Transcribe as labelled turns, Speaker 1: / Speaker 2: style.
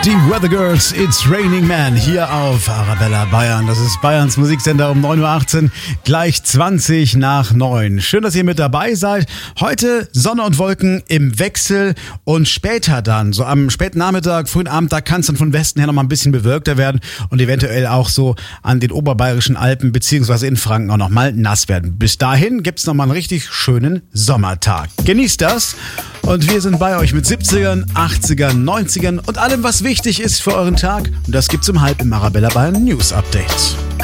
Speaker 1: Die Weather Girls, It's Raining Man hier auf Arabella Bayern. Das ist Bayerns Musiksender um 9.18 Uhr, gleich 20 nach 9. Schön, dass ihr mit dabei seid. Heute Sonne und Wolken im Wechsel und später dann, so am späten Nachmittag, frühen Abend, da kann es dann von Westen her noch mal ein bisschen bewölkter werden und eventuell auch so an den oberbayerischen Alpen beziehungsweise in Franken auch noch mal nass werden. Bis dahin gibt's noch mal einen richtig schönen Sommertag. Genießt das und wir sind bei euch mit 70ern, 80ern, 90ern und allem, was wichtig ist für euren Tag. Und das gibt's um halb im Arabella Bayern News Update.